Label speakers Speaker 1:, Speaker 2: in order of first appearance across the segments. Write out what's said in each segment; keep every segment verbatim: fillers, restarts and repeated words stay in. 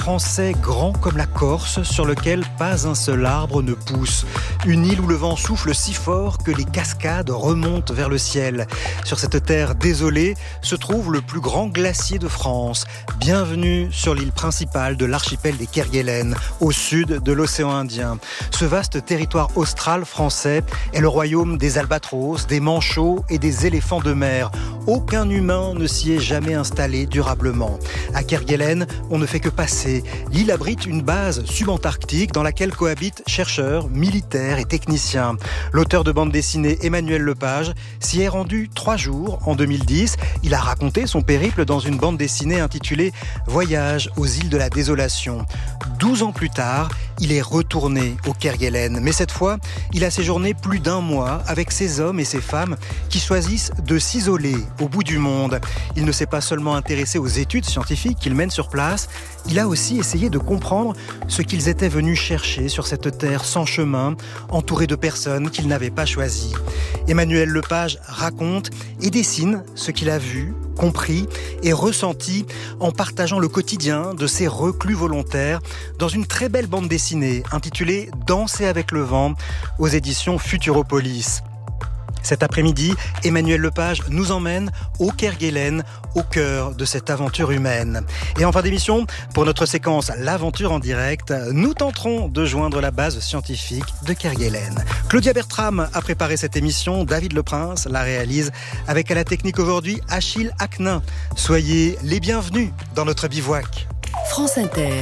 Speaker 1: français grand comme la Corse, sur lequel pas un seul arbre ne pousse. Une île où le vent souffle si fort que les cascades remontent vers le ciel. Sur cette terre désolée se trouve le plus grand glacier de France. Bienvenue sur l'île principale de l'archipel des Kerguelen, au sud de l'océan Indien. Ce vaste territoire austral français est le royaume des albatros, des manchots et des éléphants de mer. Aucun humain ne s'y est jamais installé durablement. À Kerguelen, on ne fait que passer. L'île abrite une base subantarctique dans laquelle cohabitent chercheurs, militaires et techniciens. L'auteur de bande dessinée Emmanuel Lepage s'y est rendu trois jours en deux mille dix. Il a raconté son périple dans une bande dessinée intitulée « Voyage aux îles de la désolation ». Douze ans plus tard, il est retourné au Kerguelen. Mais cette fois, il a séjourné plus d'un mois avec ces hommes et ces femmes qui choisissent de s'isoler au bout du monde. Il ne s'est pas seulement intéressé aux études scientifiques qu'il mène sur place, il a aussi essayé de comprendre ce qu'ils étaient venus chercher sur cette terre sans chemin, entourée de personnes qu'ils n'avaient pas choisies. Emmanuel Lepage raconte et dessine ce qu'il a vu, compris et ressenti en partageant le quotidien de ces reclus volontaires dans une très belle bande dessinée intitulée « Danser avec le vent » aux éditions Futuropolis. Cet après-midi, Emmanuel Lepage nous emmène au Kerguelen, au cœur de cette aventure humaine. Et en fin d'émission, pour notre séquence L'aventure en direct, nous tenterons de joindre la base scientifique de Kerguelen. Claudia Bertram a préparé cette émission, David Leprince la réalise, avec à la technique aujourd'hui Achille Aknin. Soyez les bienvenus dans notre bivouac.
Speaker 2: France Inter.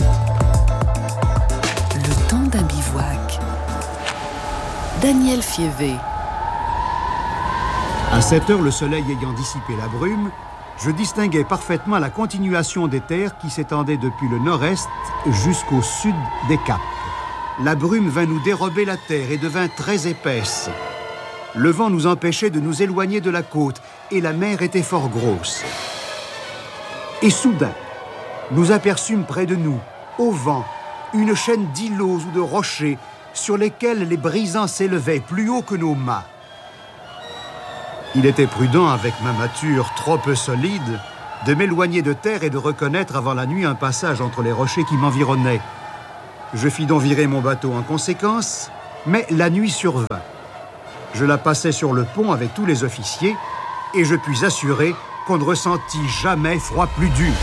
Speaker 2: Le temps d'un bivouac. Daniel Fievé.
Speaker 3: À sept heures, le soleil ayant dissipé la brume, je distinguais parfaitement la continuation des terres qui s'étendaient depuis le nord-est jusqu'au sud des caps. La brume vint nous dérober la terre et devint très épaisse. Le vent nous empêchait de nous éloigner de la côte et la mer était fort grosse. Et soudain, nous aperçûmes près de nous, au vent, une chaîne d'îlots ou de rochers sur lesquels les brisants s'élevaient plus haut que nos mâts. Il était prudent, avec ma mâture trop peu solide, de m'éloigner de terre et de reconnaître avant la nuit un passage entre les rochers qui m'environnaient. Je fis donc virer mon bateau en conséquence, mais la nuit survint. Je la passai sur le pont avec tous les officiers et je puis assurer qu'on ne ressentit jamais froid plus dur.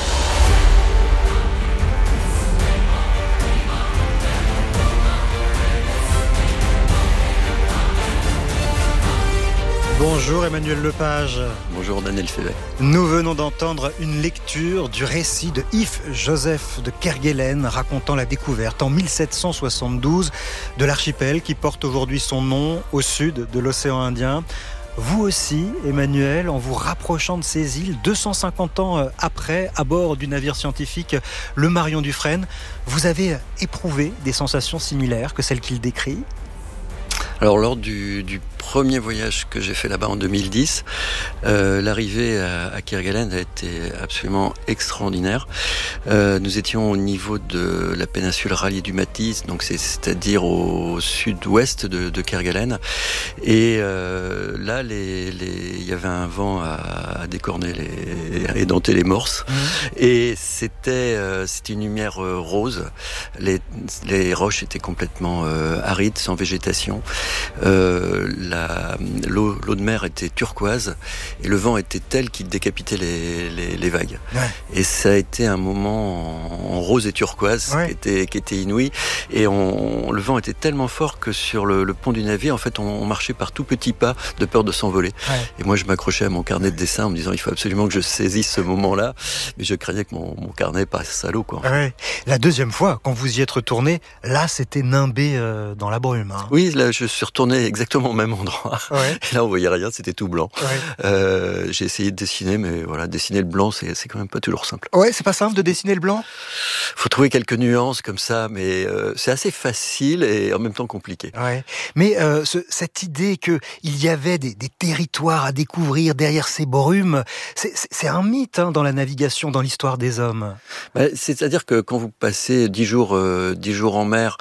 Speaker 1: Bonjour Emmanuel Lepage.
Speaker 4: Bonjour Daniel Fievé.
Speaker 1: Nous venons d'entendre une lecture du récit de Yves-Joseph de Kerguelen racontant la découverte en mille sept cent soixante-douze de l'archipel qui porte aujourd'hui son nom au sud de l'océan Indien. Vous aussi, Emmanuel, en vous rapprochant de ces îles, deux cent cinquante ans après, à bord du navire scientifique le Marion Dufresne, vous avez éprouvé des sensations similaires que celles qu'il décrit ?
Speaker 4: Alors lors du, du premier voyage que j'ai fait là-bas en deux mille dix, euh, l'arrivée à, à Kerguelen a été absolument extraordinaire. Euh, nous étions au niveau de la péninsule ralliée du Mathis, donc c'est, c'est-à-dire au sud-ouest de, de Kerguelen. Et euh, là, les, les, il y avait un vent à, à décorner les, à édenter les morses. Mmh. Et c'était, euh, c'était une lumière euh, rose. Les, les roches étaient complètement euh, arides, sans végétation. Euh, la, l'eau, l'eau de mer était turquoise et le vent était tel qu'il décapitait les, les, les vagues. Ouais. Et ça a été un moment en, en rose et turquoise ouais. qui était, qui était inouï. Et on, le vent était tellement fort que sur le, le pont du navire, en fait, on, on marchait par tout petits pas de peur de s'envoler. Ouais. Et moi, je m'accrochais à mon carnet de dessin en me disant il faut absolument que je saisisse ce moment-là. Mais je craignais que mon, mon carnet passe à l'eau, quoi.
Speaker 1: Ouais. La deuxième fois, quand vous y êtes retourné, là, c'était nimbé euh, dans la brume. Hein.
Speaker 4: Oui, là, je suis retourné exactement au même endroit. Ouais. Et là, on voyait rien, c'était tout blanc. Ouais. Euh, j'ai essayé de dessiner, mais voilà, dessiner le blanc, c'est, c'est quand même pas toujours simple.
Speaker 1: Ouais, c'est pas simple de dessiner le blanc.
Speaker 4: Faut trouver quelques nuances comme ça, mais euh, c'est assez facile et en même temps compliqué.
Speaker 1: Ouais. Mais euh, ce, cette idée que il y avait des, des territoires à découvrir derrière ces brumes, c'est, c'est, c'est un mythe hein, dans la navigation, dans l'histoire des hommes.
Speaker 4: Bah, c'est-à-dire que quand vous passez dix jours, euh, dix jours en mer,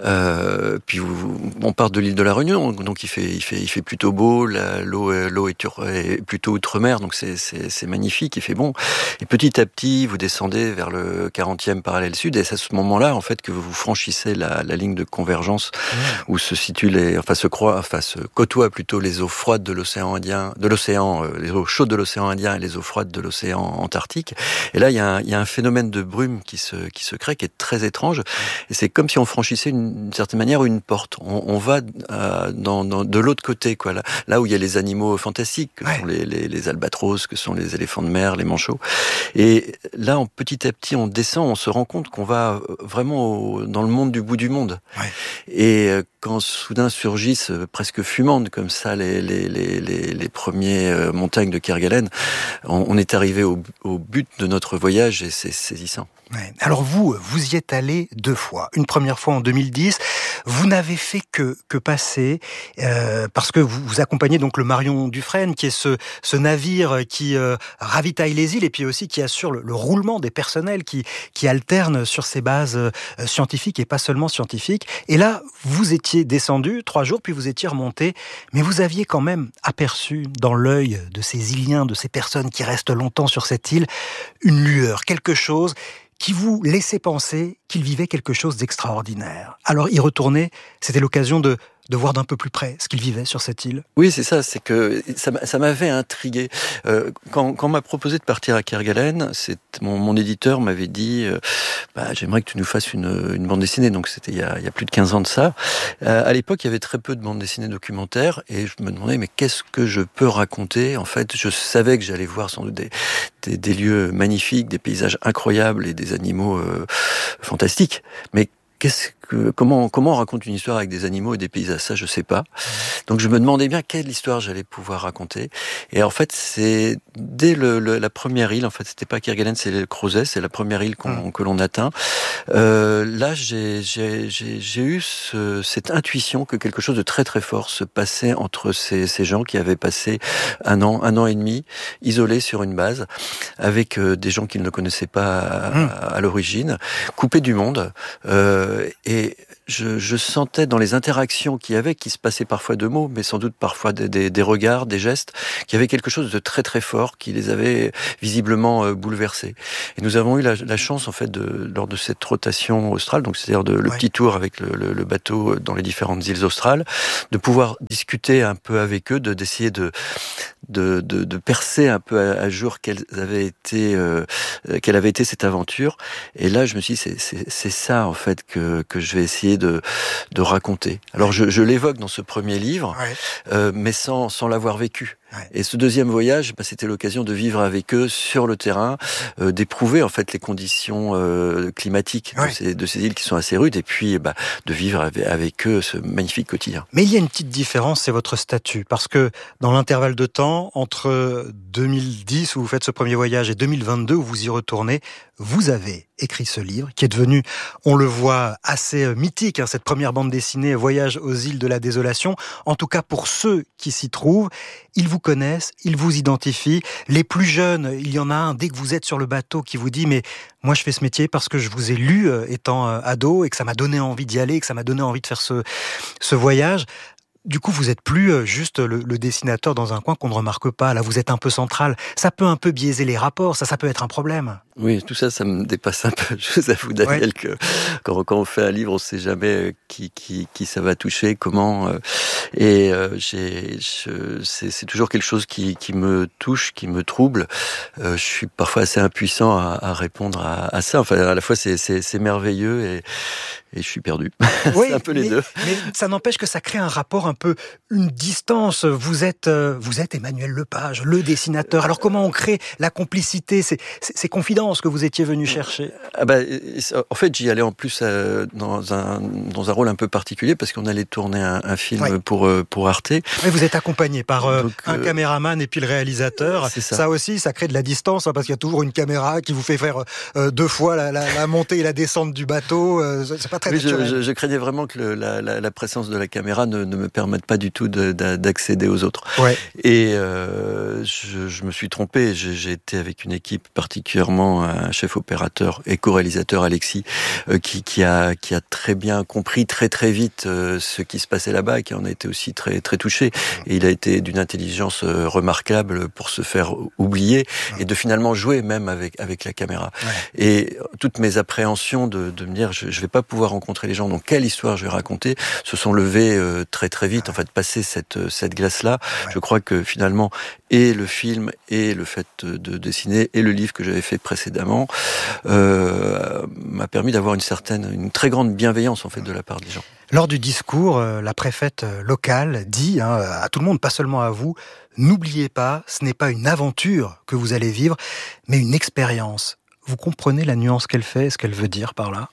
Speaker 4: euh, puis vous, on part de l'île de la Réunion, donc il fait, il fait, il fait plutôt beau, la, l'eau, l'eau est, tur- est plutôt outre-mer, donc c'est, c'est, c'est magnifique, il fait bon. Et petit à petit, vous descendez vers le quarantième parallèle parallèle sud, et c'est à ce moment-là, en fait, que vous franchissez la, la ligne de convergence mmh. où se situent les, enfin, se croient, enfin, se côtoient plutôt les eaux froides de l'océan Indien, de l'océan, euh, les eaux chaudes de l'océan Indien et les eaux froides de l'océan Antarctique. Et là, il y a un, il y a un phénomène de brume qui se, qui se crée, qui est très étrange. Et c'est comme si on franchissait une, d'une certaine manière une porte. On, on va euh, dans, dans, de l'autre côté, quoi. Là, là où il y a les animaux fantastiques, que ouais. sont les, les, les albatros, que sont les éléphants de mer, les manchots. Et là, on, petit à petit, on descend, on se rend compte qu'on va vraiment au, dans le monde du bout du monde. Ouais. Et quand soudain surgissent presque fumantes comme ça les, les, les, les, les premières montagnes de Kerguelen, on, on est arrivé au, au but de notre voyage et c'est saisissant.
Speaker 1: Ouais. Alors vous, vous y êtes allé deux fois. Une première fois en deux mille dix. Vous n'avez fait que que passer euh, parce que vous, vous accompagnez donc le Marion Dufresne, qui est ce ce navire qui euh, ravitaille les îles et puis aussi qui assure le, le roulement des personnels qui qui alternent sur ces bases euh, scientifiques et pas seulement scientifiques. Et là, vous étiez descendu trois jours, puis vous étiez remonté, mais vous aviez quand même aperçu dans l'œil de ces Iliens, de ces personnes qui restent longtemps sur cette île, une lueur, quelque chose qui vous laissait penser qu'il vivait quelque chose d'extraordinaire. Alors y retourner, c'était l'occasion de, de voir d'un peu plus près ce qu'il vivait sur cette île.
Speaker 4: Oui, c'est ça, c'est que ça, ça m'avait intrigué. Euh, quand, quand on m'a proposé de partir à Kerguelen, c'est, mon, mon éditeur m'avait dit euh, bah, j'aimerais que tu nous fasses une, une bande dessinée, donc c'était il y a, il y a plus de quinze ans de ça. Euh, à l'époque, il y avait très peu de bandes dessinées documentaires, et je me demandais, mais qu'est-ce que je peux raconter ? En fait, je savais que j'allais voir sans doute des, des, des lieux magnifiques, des paysages incroyables et des animaux euh, fantastiques, mais qu'est-ce que, comment, comment on raconte une histoire avec des animaux et des paysages ? Ça, je sais pas. Donc, je me demandais bien quelle histoire j'allais pouvoir raconter. Et en fait, c'est dès le, le, la première île, en fait, c'était pas Kerguelen, c'est le Crozet, c'est la première île qu'on, mmh. que l'on atteint. Euh, là, j'ai, j'ai, j'ai, j'ai eu ce, cette intuition que quelque chose de très très fort se passait entre ces, ces gens qui avaient passé un an, un an et demi, isolés sur une base, avec euh, des gens qu'ils ne connaissaient pas à, mmh. à, à l'origine, coupés du monde. Euh, et je, je sentais dans les interactions qu'il y avait, qui se passaient parfois de mots, mais sans doute parfois des, des, des regards, des gestes, qu'il y avait quelque chose de très très fort qui les avait visiblement euh, bouleversés. Et nous avons eu la, la chance, en fait, de, lors de cette rotation australe, donc c'est-à-dire de, le ouais. petit tour avec le, le, le bateau dans les différentes îles australes, de pouvoir discuter un peu avec eux, de, d'essayer de, de, de, de percer un peu à, à jour quelle avait été, euh, quelle avait été cette aventure. Et là, je me suis dit, c'est, c'est, c'est ça, en fait, que, que je vais essayer de, de raconter. Alors, je, je l'évoque dans ce premier livre, ouais. euh, mais sans, sans l'avoir vécu. Ouais. Et ce deuxième voyage, bah, c'était l'occasion de vivre avec eux sur le terrain, euh, d'éprouver en fait les conditions euh, climatiques ouais. de, ces, de ces îles qui sont assez rudes, et puis bah, de vivre avec, avec eux ce magnifique quotidien.
Speaker 1: Mais il y a une petite différence, c'est votre statut, parce que dans l'intervalle de temps entre deux mille dix où vous faites ce premier voyage et deux mille vingt-deux où vous y retournez, vous avez écrit ce livre qui est devenu, on le voit, assez mythique, hein, cette première bande dessinée Voyage aux îles de la désolation. En tout cas pour ceux qui s'y trouvent, ils vous connaissent, ils vous identifient. Les plus jeunes, il y en a un, dès que vous êtes sur le bateau, qui vous dit « mais moi je fais ce métier parce que je vous ai lu euh, étant euh, ado et que ça m'a donné envie d'y aller, et que ça m'a donné envie de faire ce, ce voyage ». Du coup, vous êtes plus juste le, le dessinateur dans un coin qu'on ne remarque pas. Là, vous êtes un peu central. Ça peut un peu biaiser les rapports. Ça, ça peut être un problème.
Speaker 4: Oui, tout ça, ça me dépasse un peu. Je vous avoue, Daniel, ouais. que quand, quand on fait un livre, on ne sait jamais qui, qui, qui ça va toucher, comment. Et euh, j'ai, je, c'est, c'est toujours quelque chose qui, qui me touche, qui me trouble. Euh, je suis parfois assez impuissant à, à répondre à, à ça. Enfin, à la fois, c'est, c'est, c'est merveilleux et, et je suis perdu.
Speaker 1: Oui,
Speaker 4: c'est un peu
Speaker 1: mais,
Speaker 4: les deux.
Speaker 1: Mais ça n'empêche que ça crée un rapport un peu, une distance. Vous êtes, vous êtes Emmanuel Lepage, le dessinateur. Alors comment on crée la complicité, ces, ces, ces confidences que vous étiez venu chercher?
Speaker 4: Ah bah, en fait, j'y allais en plus euh, dans, un, dans un rôle un peu particulier parce qu'on allait tourner un, un film ouais. pour, euh, pour Arte.
Speaker 1: Oui, vous êtes accompagné par euh, Donc, un euh, caméraman et puis le réalisateur.
Speaker 4: C'est ça.
Speaker 1: ça aussi, ça crée de la distance hein, parce qu'il y a toujours une caméra qui vous fait faire euh, deux fois la, la, la montée et la descente du bateau. Euh, c'est pas très
Speaker 4: oui,
Speaker 1: naturel.
Speaker 4: Je, je, je craignais vraiment que le, la, la, la présence de la caméra ne, ne me permette pas du tout de, de, d'accéder aux autres.
Speaker 1: Ouais.
Speaker 4: Et euh, je, je me suis trompé. J'ai, j'ai été avec une équipe particulièrement effectivement un chef opérateur et co-réalisateur, Alexis, euh, qui, qui, a, qui a très bien compris très très vite euh, ce qui se passait là-bas et qui en a été aussi très, très touché. Et il a été d'une intelligence euh, remarquable pour se faire oublier et de finalement jouer même avec, avec la caméra. Ouais. Et toutes mes appréhensions de, de me dire je ne vais pas pouvoir rencontrer les gens, donc quelle histoire je vais raconter, se sont levées euh, très très vite. En fait, passer cette, cette glace-là, ouais. Je crois que finalement, et le film, et le fait de dessiner, et le livre que j'avais fait précédemment, euh, m'a permis d'avoir une certaine, une très grande bienveillance en fait de la part des gens.
Speaker 1: Lors du discours, la préfète locale dit hein, à tout le monde, pas seulement à vous, n'oubliez pas, ce n'est pas une aventure que vous allez vivre, mais une expérience. Vous comprenez la nuance qu'elle fait, ce qu'elle veut dire par là ?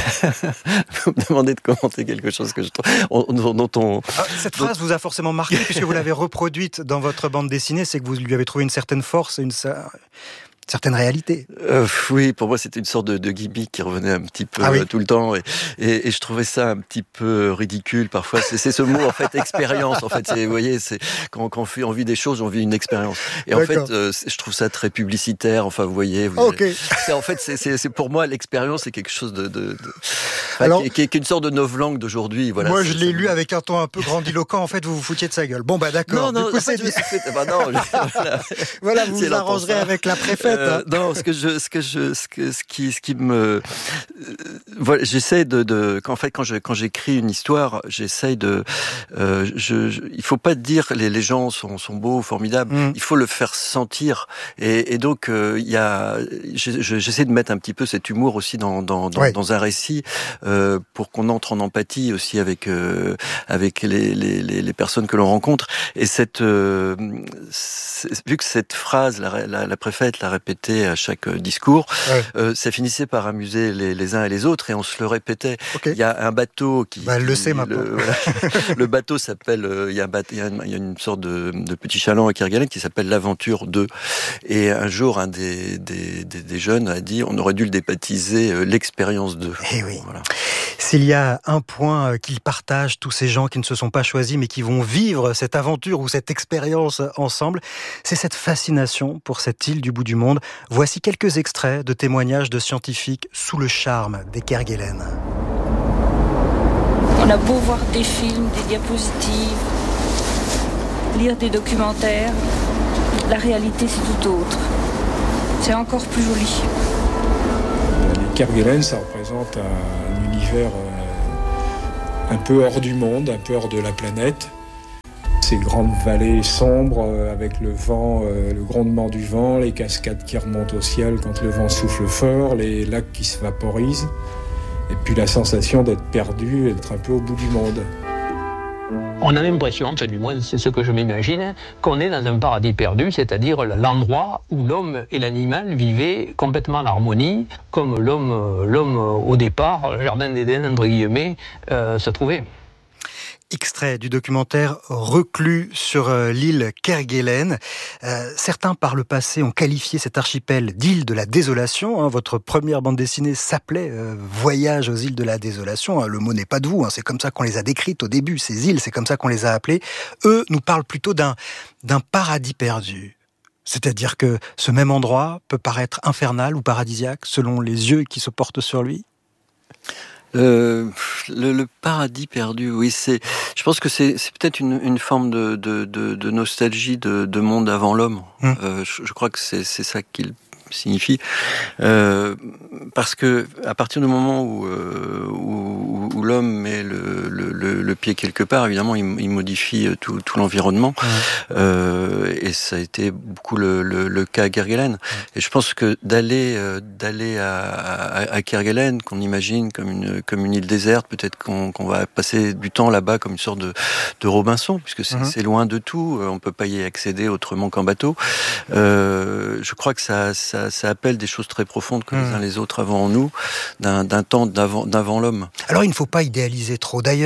Speaker 4: Vous me demandez de commenter quelque chose que je trouve, dont on...
Speaker 1: Ah, cette phrase vous a forcément marqué puisque vous l'avez reproduite dans votre bande dessinée, c'est que vous lui avez trouvé une certaine force et une certaine réalité.
Speaker 4: Euh, oui, pour moi c'était une sorte de, de gimmick qui revenait un petit peu ah oui. tout le temps et, et, et je trouvais ça un petit peu ridicule parfois. C'est, c'est ce mot en fait, expérience. En fait, c'est, vous voyez, c'est quand, quand on vit des choses, on vit une expérience. Et D'accord. en fait, euh, je trouve ça très publicitaire. Enfin, vous voyez, vous
Speaker 1: okay.
Speaker 4: c'est, en fait, c'est, c'est, c'est pour moi l'expérience, c'est quelque chose de, de, de enfin, Alors, qui, qui, qui est une sorte de novlangue d'aujourd'hui. Voilà.
Speaker 1: Moi, je l'ai
Speaker 4: ça,
Speaker 1: lu avec un ton un peu grandiloquent. En fait, vous vous foutiez de sa gueule. Bon, bah d'accord.
Speaker 4: Non, non,
Speaker 1: du coup,
Speaker 4: en fait,
Speaker 1: c'est
Speaker 4: je me suis fait... bah, non, je... voilà.
Speaker 1: voilà, vous vous arrangerez avec la préfète.
Speaker 4: Euh, hein. Non, ce que je, ce que je, ce que, ce qui, ce qui me, euh, voilà, j'essaie de, de, qu'en fait, quand je, quand j'écris une histoire, j'essaie de, euh, je, je, il faut pas dire les, les gens sont, sont beaux, formidables. Mm. Il faut le faire sentir. Et, et donc, il euh, y a, je, je, j'essaie de mettre un petit peu cet humour aussi dans, dans, dans, ouais. dans un récit, euh, pour qu'on entre en empathie aussi avec, euh, avec les, les, les, les personnes que l'on rencontre. Et cette, euh, vu que cette phrase, la, la, la préfète l'a répétée à chaque discours, ouais. euh, ça finissait par amuser les, les uns et les autres et on se le répétait. Okay. Il y a un bateau qui...
Speaker 1: Bah, elle le sait maintenant.
Speaker 4: Le, voilà, le bateau s'appelle... Euh, il, y a un bateau, il, y a une, il y a une sorte de, de petit chaland à Kerguelen qui s'appelle l'Aventure deux. Et un jour, un des, des, des, des jeunes a dit on aurait dû le débaptiser euh, l'Expérience deux.
Speaker 1: Eh oui. Voilà. S'il y a un point qu'ils partagent, tous ces gens qui ne se sont pas choisis mais qui vont vivre cette aventure ou cette expérience ensemble, c'est cette fascination pour cette île du bout du monde. Voici quelques extraits de témoignages de scientifiques sous le charme des Kerguelen.
Speaker 5: On a beau voir des films, des diapositives, lire des documentaires, la réalité c'est tout autre. C'est encore plus joli.
Speaker 6: Les Kerguelen, ça représente un, un univers euh, un peu hors du monde, un peu hors de la planète. Ces grandes vallées sombres euh, avec le vent, euh, le grondement du vent, les cascades qui remontent au ciel quand le vent souffle fort, les lacs qui se vaporisent, et puis la sensation d'être perdu et d'être un peu au bout du monde.
Speaker 7: On a l'impression, enfin du moins c'est ce que je m'imagine, qu'on est dans un paradis perdu, c'est-à-dire l'endroit où l'homme et l'animal vivaient complètement en harmonie, comme l'homme, l'homme au départ, le jardin d'Éden entre guillemets, euh, se trouvait.
Speaker 1: Extrait du documentaire Reclus sur l'île Kerguelen. Euh, certains par le passé ont qualifié cet archipel d'île de la désolation. Hein. Votre première bande dessinée s'appelait euh, Voyage aux îles de la désolation. Hein. Le mot n'est pas de vous, hein. C'est comme ça qu'on les a décrites au début, ces îles, c'est comme ça qu'on les a appelées. Eux nous parlent plutôt d'un, d'un paradis perdu. C'est-à-dire que ce même endroit peut paraître infernal ou paradisiaque selon les yeux qui se portent sur lui.
Speaker 4: Euh, le, le paradis perdu, oui, c'est. Je pense que c'est, c'est peut-être une, une forme de, de, de, de nostalgie de, de monde avant l'homme. Mmh. Euh, je, je crois que c'est, c'est ça qu'il signifie, euh, parce que à partir du moment où, euh, où, où l'homme met le, le, le, le pied quelque part, évidemment, il, il modifie tout, tout l'environnement, mmh. euh, et ça a été beaucoup le, le, le cas à Kerguelen. Mmh. Et je pense que d'aller, euh, d'aller à, à, à Kerguelen, qu'on imagine comme une, comme une île déserte, peut-être qu'on, qu'on va passer du temps là-bas comme une sorte de, de Robinson, puisque c'est, mmh. c'est loin de tout, on peut pas y accéder autrement qu'en bateau. Euh, je crois que ça, ça Ça, ça appelle des choses très profondes que mmh. les uns les autres avant nous, d'un, d'un temps d'avant, d'avant l'homme.
Speaker 1: Alors il ne faut pas idéaliser trop. D'ailleurs,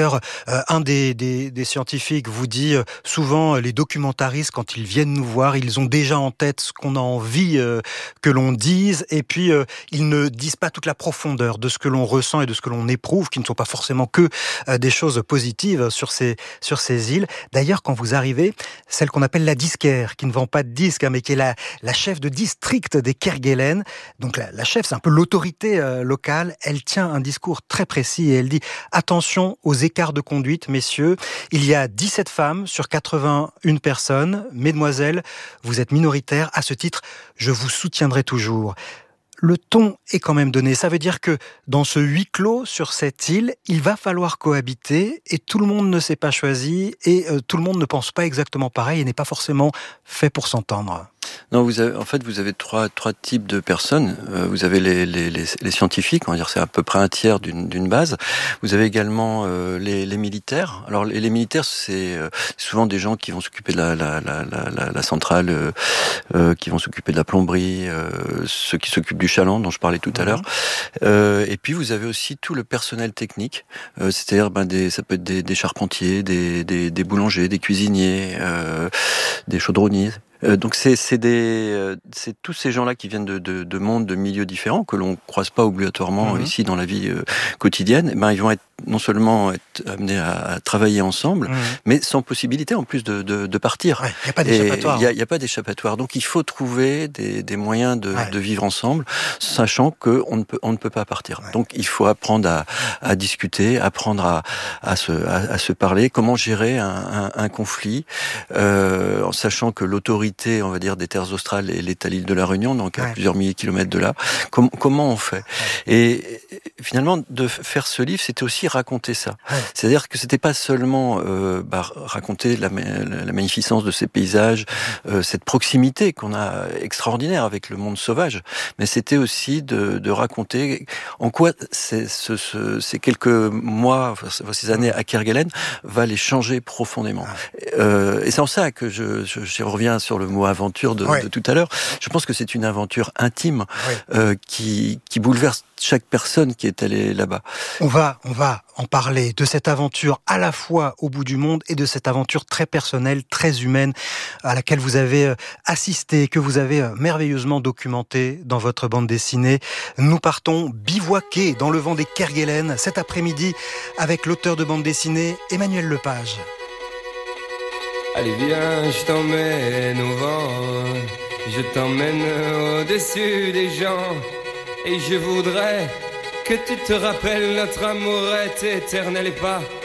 Speaker 1: Euh, un des, des, des scientifiques vous dit euh, souvent, les documentaristes, quand ils viennent nous voir, ils ont déjà en tête ce qu'on a envie euh, que l'on dise, et puis euh, ils ne disent pas toute la profondeur de ce que l'on ressent et de ce que l'on éprouve, qui ne sont pas forcément que euh, des choses positives sur ces, sur ces îles. D'ailleurs, quand vous arrivez, celle qu'on appelle la disquaire, qui ne vend pas de disques, hein, mais qui est la, la chef de district des Kerguelen, donc la, la chef, c'est un peu l'autorité euh, locale, elle tient un discours très précis et elle dit « Attention aux écarts de conduite, messieurs, il y a dix-sept femmes sur quatre-vingt-une personnes. Mesdemoiselles, vous êtes minoritaires. À ce titre, je vous soutiendrai toujours. » Le ton est quand même donné. Ça veut dire que dans ce huis clos sur cette île, il va falloir cohabiter et tout le monde ne s'est pas choisi et euh, tout le monde ne pense pas exactement pareil et n'est pas forcément fait pour s'entendre.
Speaker 4: Non, vous avez, en fait, vous avez trois, trois types de personnes. Euh, vous avez les, les, les, les scientifiques, on va dire c'est à peu près un tiers d'une, d'une base. Vous avez également euh, les, les militaires. Alors, les, les militaires, c'est euh, souvent des gens qui vont s'occuper de la, la, la, la, la centrale, euh, euh, qui vont s'occuper de la plomberie, euh, ceux qui s'occupent du chaland, dont je parlais tout à mmh. l'heure. Euh, et puis, vous avez aussi tout le personnel technique, euh, c'est-à-dire, ben, des, ça peut être des, des charpentiers, des, des, des boulangers, des cuisiniers, euh, des chaudronniers. Euh, donc c'est c'est des euh, c'est tous ces gens-là qui viennent de de, de mondes, de milieux différents que l'on croise pas obligatoirement mmh. ici dans la vie euh, quotidienne. Et ben ils vont être non seulement être amenés à, à travailler ensemble, mmh. mais sans possibilité en plus de de, de partir.
Speaker 1: Il ouais, y a pas d'échappatoire.
Speaker 4: Il y a, y a pas d'échappatoire. Donc il faut trouver des des moyens de ouais. de vivre ensemble, sachant que on ne peut on ne peut pas partir. Ouais. Donc il faut apprendre à à discuter, apprendre à à se à, à se parler. Comment gérer un un, un conflit, euh, en sachant que l'autorité on va dire des terres australes et l'est à l'île de la Réunion, donc à ouais. plusieurs milliers de kilomètres de là. Com- comment on fait ? Et finalement, de faire ce livre, c'était aussi raconter ça. Ouais. C'est-à-dire que c'était pas seulement euh, bah, raconter la, la magnificence de ces paysages, euh, cette proximité qu'on a extraordinaire avec le monde sauvage, mais c'était aussi de, de raconter en quoi c'est, ce, ce, ces quelques mois, ces années à Kerguelen, va les changer profondément. Ouais. Euh, et c'est en ça que je, je, je reviens sur le mot aventure de, ouais. de tout à l'heure. Je pense que c'est une aventure intime ouais. euh, qui, qui bouleverse chaque personne qui est allée là-bas.
Speaker 1: On va, on va en parler de cette aventure à la fois au bout du monde et de cette aventure très personnelle, très humaine à laquelle vous avez assisté, que vous avez merveilleusement documentée dans votre bande dessinée. Nous partons bivouaquer dans le vent des Kerguelen cet après-midi avec l'auteur de bande dessinée Emmanuel Lepage.
Speaker 8: Allez viens, je t'emmène au vent, je t'emmène au-dessus des gens, et je voudrais que tu te rappelles notre amour est éternel et pas